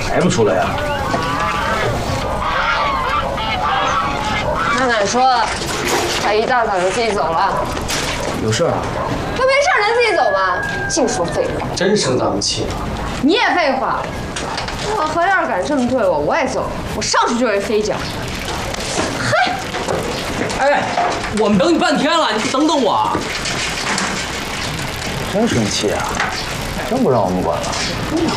还不出来呀？ 娜娜说，他一大早就自己走了。 有事啊？ 那没事能自己走吗？净说废话。 真生咱们气了。 你也废话。我何要是敢这么对我，我也走，我上去就是一飞脚。嗨！ 哎，我们等你半天了，你等等我。 真生气啊！真不让我们管了。